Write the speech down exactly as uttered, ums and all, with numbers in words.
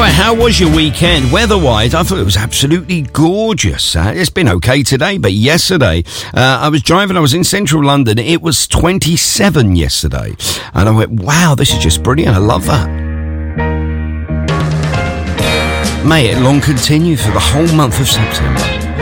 Right, how was your weekend? Weather-wise, I thought it was absolutely gorgeous. Uh, it's been okay today, but yesterday, uh, I was driving, I was in central London, it was twenty-seven yesterday. And I went, wow, this is just brilliant, I love that. May it long continue for the whole month of September.